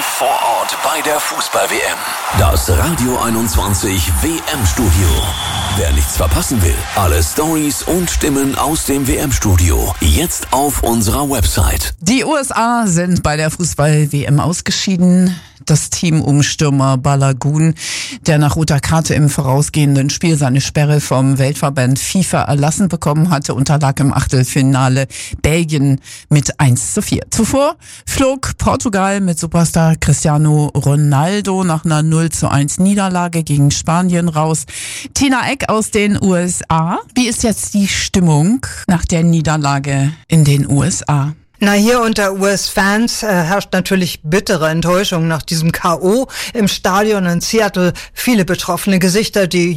Live vor Ort bei der Fußball-WM. Das Radio 21 WM-Studio. Wer nichts verpassen will, alle Stories und Stimmen aus dem WM-Studio jetzt auf unserer Website. Die USA sind bei der Fußball-WM ausgeschieden. Das Team um Stürmer Balogun, der nach roter Karte im vorausgehenden Spiel seine Sperre vom Weltverband FIFA erlassen bekommen hatte, unterlag im Achtelfinale Belgien mit 1:4. Zuvor flog Portugal mit Superstar Cristiano Ronaldo nach einer 0:1 Niederlage gegen Spanien raus. Tina Eck aus den USA. Wie ist jetzt die Stimmung nach der Niederlage in den USA? Na, hier unter US-Fans herrscht natürlich bittere Enttäuschung nach diesem K.O. im Stadion in Seattle. Viele betroffene Gesichter, die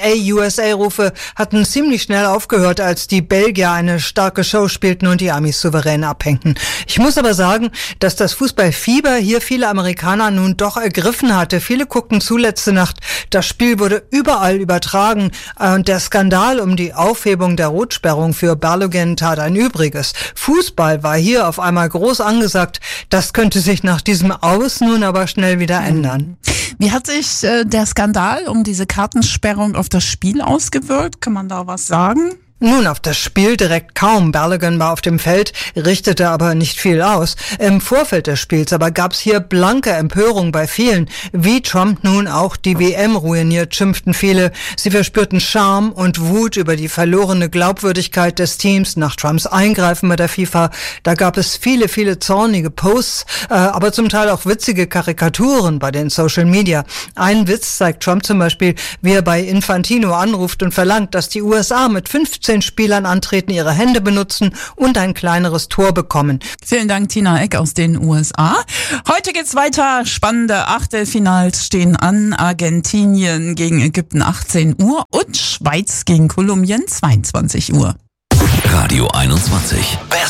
USA-Rufe hatten ziemlich schnell aufgehört, als die Belgier eine starke Show spielten und die Amis souverän abhängten. Ich muss aber sagen, dass das Fußballfieber hier viele Amerikaner nun doch ergriffen hatte. Viele guckten zu letzte Nacht. Das Spiel wurde überall übertragen und der Skandal um die Aufhebung der Rotsperrung für Balogun tat ein Übriges. Fußball war hier auf einmal groß angesagt. Das könnte sich nach diesem Aus nun aber schnell wieder ändern. Wie hat sich der Skandal um diese Kartensperrung auf das Spiel ausgewirkt? Kann man da was sagen? Nun, auf das Spiel direkt kaum. Balogun war auf dem Feld, richtete aber nicht viel aus. Im Vorfeld des Spiels aber gab's hier blanke Empörung bei vielen. Wie Trump nun auch die WM ruiniert, schimpften viele. Sie verspürten Scham und Wut über die verlorene Glaubwürdigkeit des Teams nach Trumps Eingreifen bei der FIFA. Da gab es viele, viele zornige Posts, aber zum Teil auch witzige Karikaturen bei den Social Media. Einen Witz zeigt Trump zum Beispiel, wie er bei Infantino anruft und verlangt, dass die USA mit 15 Spielern antreten, ihre Hände benutzen und ein kleineres Tor bekommen. Vielen Dank, Tina Eck aus den USA. Heute geht's weiter. Spannende Achtelfinals stehen an. Argentinien gegen Ägypten 18 Uhr und Schweiz gegen Kolumbien 22 Uhr. Radio 21.